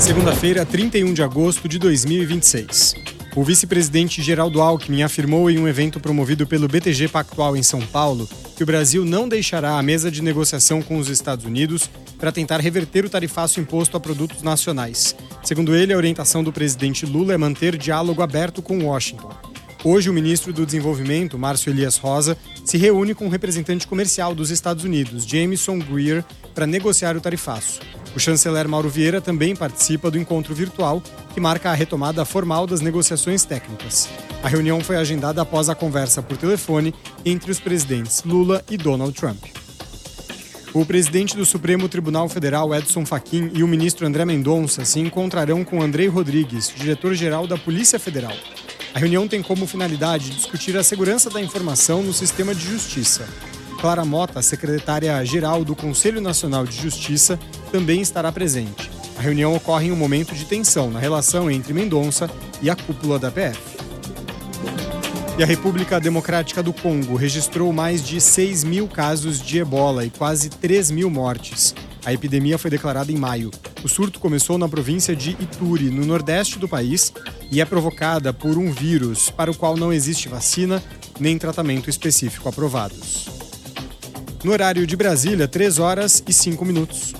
Segunda-feira, 31 de agosto de 2026. O vice-presidente Geraldo Alckmin afirmou em um evento promovido pelo BTG Pactual em São Paulo que o Brasil não deixará a mesa de negociação com os Estados Unidos para tentar reverter o tarifaço imposto a produtos nacionais. Segundo ele, a orientação do presidente Lula é manter diálogo aberto com Washington. Hoje, o ministro do Desenvolvimento, Márcio Elias Rosa, se reúne com o representante comercial dos Estados Unidos, Jamieson Greer, para negociar o tarifaço. O chanceler Mauro Vieira também participa do encontro virtual, que marca a retomada formal das negociações técnicas. A reunião foi agendada após a conversa por telefone entre os presidentes Lula e Donald Trump. O presidente do Supremo Tribunal Federal, Edson Fachin, e o ministro André Mendonça se encontrarão com Andrei Rodrigues, diretor-geral da Polícia Federal. A reunião tem como finalidade discutir a segurança da informação no sistema de justiça. Clara Mota, secretária-geral do Conselho Nacional de Justiça, também estará presente. A reunião ocorre em um momento de tensão na relação entre Mendonça e a cúpula da PF. E a República Democrática do Congo registrou mais de 6 mil casos de ebola e quase 3 mil mortes. A epidemia foi declarada em maio. O surto começou na província de Ituri, no nordeste do país, e é provocada por um vírus para o qual não existe vacina nem tratamento específico aprovados. No horário de Brasília, 3 horas e 5 minutos.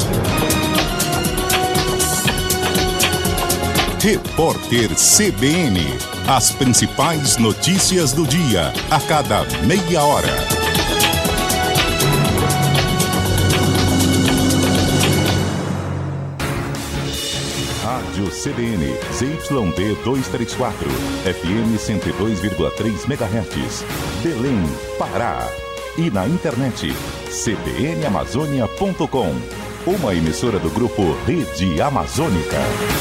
Repórter CBN. As principais notícias do dia, a cada meia hora. Rádio CBN, ZYD 234, FM 102,3 MHz, Belém, Pará. E na internet, cbnamazônia.com, uma emissora do grupo Rede Amazônica.